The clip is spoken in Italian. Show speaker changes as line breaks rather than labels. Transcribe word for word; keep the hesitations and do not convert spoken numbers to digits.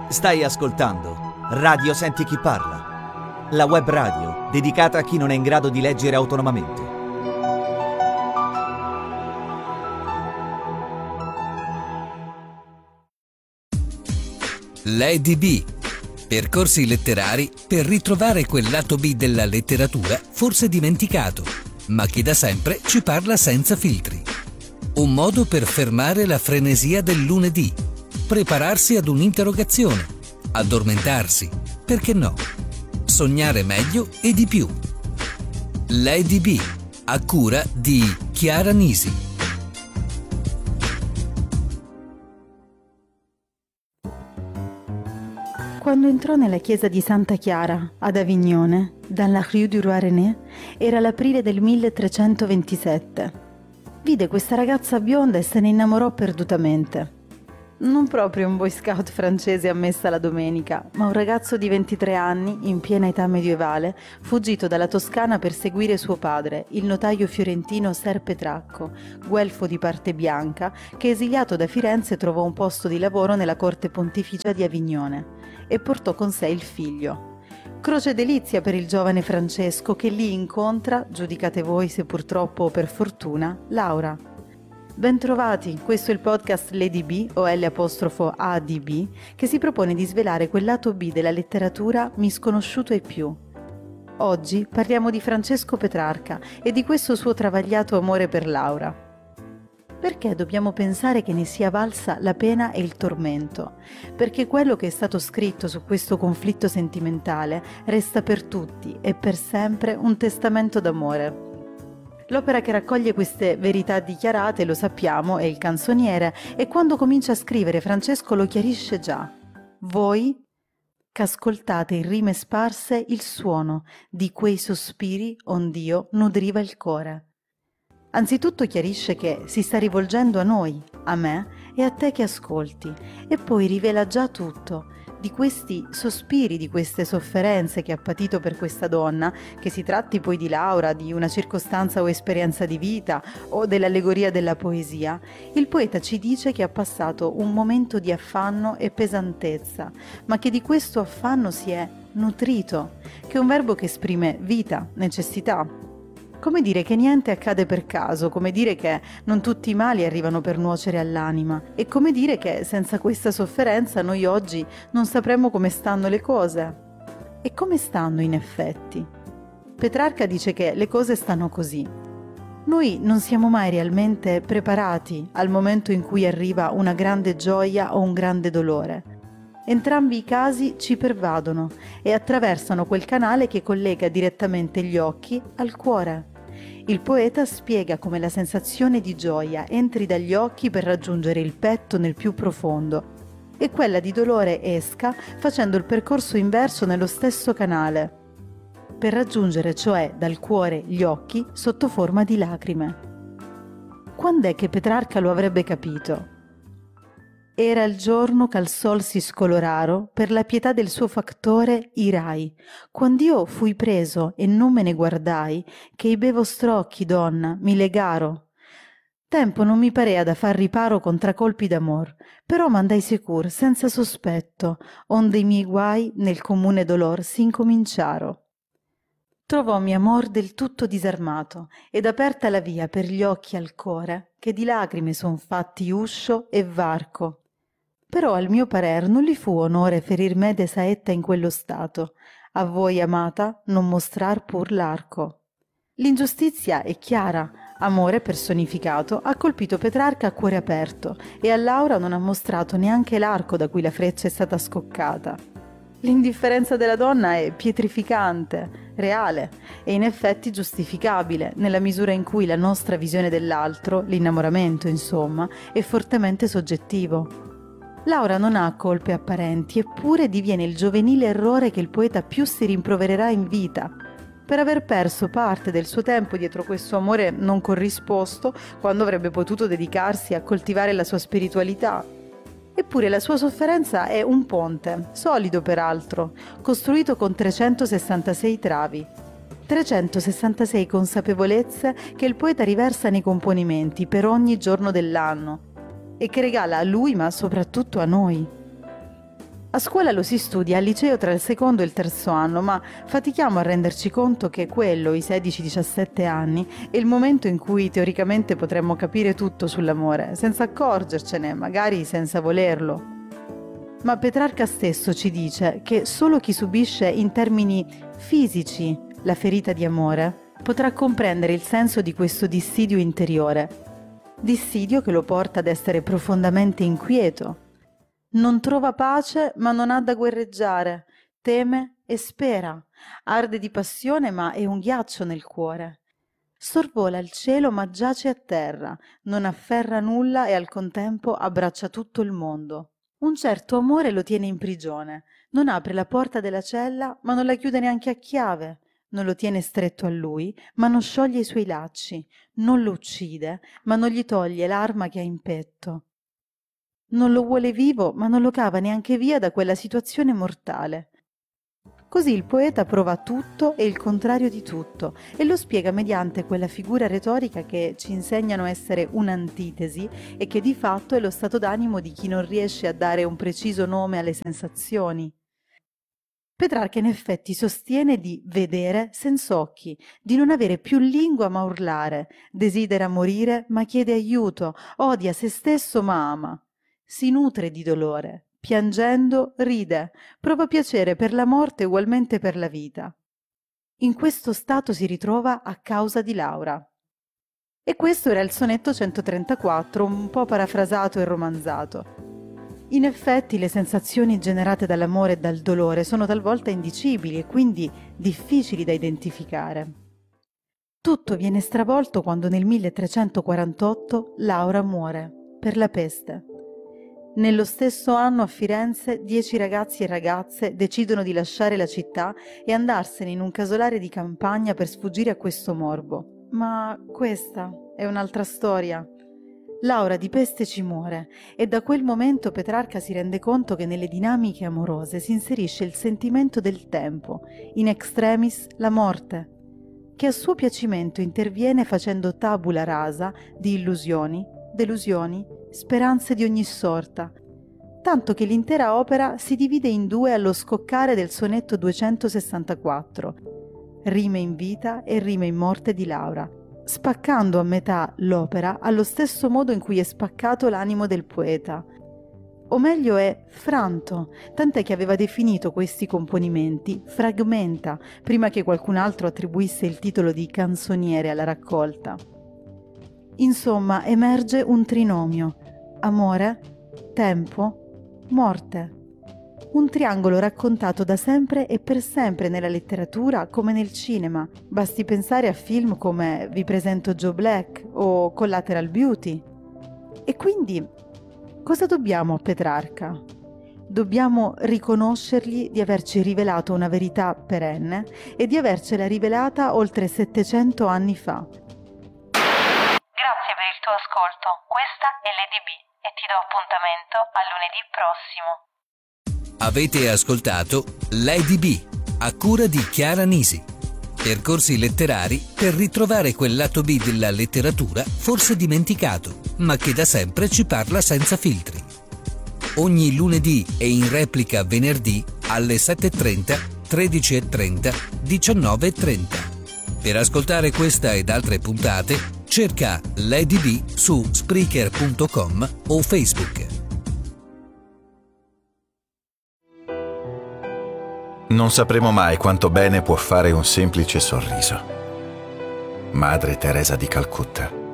Stai ascoltando Radio Senti Chi Parla, la web radio dedicata a chi non è in grado di leggere autonomamente.
Lady B. Percorsi letterari per ritrovare quel lato B della letteratura forse dimenticato, ma che da sempre ci parla senza filtri. Un modo per fermare la frenesia del lunedì, prepararsi ad un'interrogazione, addormentarsi, perché no? Sognare meglio e di più. Lady B, a cura di Chiara Nisi.
Quando entrò nella chiesa di Santa Chiara, ad Avignone, dalla Rue du Roi René, era l'aprile del milletrecentoventisette. Vide questa ragazza bionda e se ne innamorò perdutamente. Non proprio un boy scout francese a messa la domenica, ma un ragazzo di ventitré anni, in piena età medievale, fuggito dalla Toscana per seguire suo padre, il notaio fiorentino Ser Petrarco, guelfo di parte bianca, che esiliato da Firenze trovò un posto di lavoro nella corte pontificia di Avignone e portò con sé il figlio. Croce delizia per il giovane Francesco che lì incontra, giudicate voi se purtroppo o per fortuna, Laura. Bentrovati, questo è il podcast Lady B o L apostrofo A D B che si propone di svelare quel lato B della letteratura misconosciuto ai più. Oggi parliamo di Francesco Petrarca e di questo suo travagliato amore per Laura. Perché dobbiamo pensare che ne sia valsa la pena e il tormento? Perché quello che è stato scritto su questo conflitto sentimentale resta per tutti e per sempre un testamento d'amore. L'opera che raccoglie queste verità dichiarate, lo sappiamo, è Il Canzoniere e quando comincia a scrivere Francesco lo chiarisce già. Voi che ascoltate in rime sparse il suono di quei sospiri ond'io nudriva il cuore. Anzitutto chiarisce che si sta rivolgendo a noi, a me e a te che ascolti, e poi rivela già tutto, di questi sospiri, di queste sofferenze che ha patito per questa donna, che si tratti poi di Laura, di una circostanza o esperienza di vita o dell'allegoria della poesia, il poeta ci dice che ha passato un momento di affanno e pesantezza, ma che di questo affanno si è nutrito, che è un verbo che esprime vita, necessità. Come dire che niente accade per caso, come dire che non tutti i mali arrivano per nuocere all'anima e come dire che senza questa sofferenza noi oggi non sapremmo come stanno le cose. E come stanno in effetti? Petrarca dice che le cose stanno così. Noi non siamo mai realmente preparati al momento in cui arriva una grande gioia o un grande dolore. Entrambi i casi ci pervadono e attraversano quel canale che collega direttamente gli occhi al cuore. Il poeta spiega come la sensazione di gioia entri dagli occhi per raggiungere il petto nel più profondo e quella di dolore esca facendo il percorso inverso nello stesso canale, per raggiungere cioè dal cuore gli occhi sotto forma di lacrime. Quand'è che Petrarca lo avrebbe capito? Era il giorno ch'al sol si scoloraro, per la pietà del suo factore irai, quand'io fui preso e non me ne guardai, che i be vostr'occhi, donna, mi legaro. Tempo non mi parea da far riparo contra colpi d'amor, però m'andai sicur, senza sospetto, onde i miei guai nel comune dolor s'incominciaro. Trovò mio amor del tutto disarmato, ed aperta la via per gli occhi al core, che di lagrime son fatti uscio e varco. Però al mio parer non li fu onore ferir me de saetta in quello stato, a voi amata non mostrar pur l'arco. L'ingiustizia è chiara, amore personificato ha colpito Petrarca a cuore aperto e a Laura non ha mostrato neanche l'arco da cui la freccia è stata scoccata. L'indifferenza della donna è pietrificante, reale e in effetti giustificabile nella misura in cui la nostra visione dell'altro, l'innamoramento insomma, è fortemente soggettivo. Laura non ha colpe apparenti, eppure diviene il giovenile errore che il poeta più si rimprovererà in vita, per aver perso parte del suo tempo dietro questo amore non corrisposto, quando avrebbe potuto dedicarsi a coltivare la sua spiritualità. Eppure la sua sofferenza è un ponte, solido peraltro, costruito con trecentosessantasei travi. trecentosessantasei consapevolezze che il poeta riversa nei componimenti per ogni giorno dell'anno e che regala a lui ma soprattutto a noi. A scuola lo si studia al liceo tra il secondo e il terzo anno, ma fatichiamo a renderci conto che quello, i sedici diciassette anni, è il momento in cui teoricamente potremmo capire tutto sull'amore, senza accorgercene, magari senza volerlo. Ma Petrarca stesso ci dice che solo chi subisce in termini fisici la ferita di amore potrà comprendere il senso di questo dissidio interiore, dissidio che lo porta ad essere profondamente inquieto. Non trova pace, ma non ha da guerreggiare, teme e spera, arde di passione, ma è un ghiaccio nel cuore. Sorvola il cielo, ma giace a terra, non afferra nulla e al contempo abbraccia tutto il mondo. Un certo amore lo tiene in prigione, non apre la porta della cella, ma non la chiude neanche a chiave, non lo tiene stretto a lui, ma non scioglie i suoi lacci, non lo uccide, ma non gli toglie l'arma che ha in petto. Non lo vuole vivo, ma non lo cava neanche via da quella situazione mortale. Così il poeta prova tutto e il contrario di tutto e lo spiega mediante quella figura retorica che ci insegnano essere un'antitesi e che di fatto è lo stato d'animo di chi non riesce a dare un preciso nome alle sensazioni. Petrarca in effetti sostiene di vedere senza occhi, di non avere più lingua ma urlare, desidera morire ma chiede aiuto, odia se stesso ma ama. Si nutre di dolore, piangendo ride, prova piacere per la morte ugualmente per la vita. In questo stato si ritrova a causa di Laura. E questo era il sonetto centotrentaquattro, un po' parafrasato e romanzato. In effetti le sensazioni generate dall'amore e dal dolore sono talvolta indicibili e quindi difficili da identificare. Tutto viene stravolto quando nel milletrecentoquarantotto Laura muore per la peste. Nello stesso anno a Firenze dieci ragazzi e ragazze decidono di lasciare la città e andarsene in un casolare di campagna per sfuggire a questo morbo. Ma questa è un'altra storia. Laura di peste ci muore e da quel momento Petrarca si rende conto che nelle dinamiche amorose si inserisce il sentimento del tempo, in extremis la morte, che a suo piacimento interviene facendo tabula rasa di illusioni, delusioni, speranze di ogni sorta, tanto che l'intera opera si divide in due allo scoccare del sonetto duecentosessantaquattro, Rime in vita e Rime in morte di Laura, spaccando a metà l'opera allo stesso modo in cui è spaccato l'animo del poeta. O meglio è franto, tant'è che aveva definito questi componimenti fragmenta, prima che qualcun altro attribuisse il titolo di canzoniere alla raccolta. Insomma, emerge un trinomio: amore, tempo, morte. Un triangolo raccontato da sempre e per sempre nella letteratura come nel cinema. Basti pensare a film come Vi presento Joe Black o Collateral Beauty. E quindi, cosa dobbiamo a Petrarca? Dobbiamo riconoscergli di averci rivelato una verità perenne e di avercela rivelata oltre settecento anni fa.
Grazie per il tuo ascolto, questa è Lady B e ti do appuntamento a lunedì prossimo.
Avete ascoltato Lady B, a cura di Chiara Nisi. Percorsi letterari per ritrovare quel lato B della letteratura forse dimenticato, ma che da sempre ci parla senza filtri. Ogni lunedì e in replica venerdì alle sette e trenta, tredici e trenta, diciannove e trenta. Per ascoltare questa ed altre puntate, cerca Lady B su Spreaker punto com o Facebook.
Non sapremo mai quanto bene può fare un semplice sorriso. Madre Teresa di Calcutta.